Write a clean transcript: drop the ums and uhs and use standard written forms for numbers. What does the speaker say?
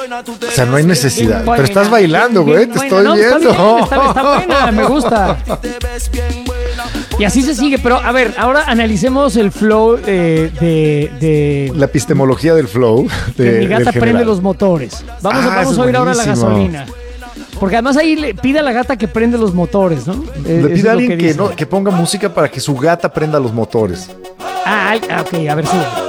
O sea, no hay necesidad. Bien buena, Pero estás bailando, bien güey. Te buena. estoy No, viendo. Está buena, me gusta. Y así se sigue. Pero a ver, ahora analicemos el flow de La epistemología del flow. que mi gata del prende general. los motores. Vamos eso a es oír ahora la buenísimo. gasolina. Porque además ahí le pide a la gata que prende los motores, ¿no? Le Eso es pide a lo alguien dice. que ponga música para que su gata prenda los motores. Ok, a ver, sí.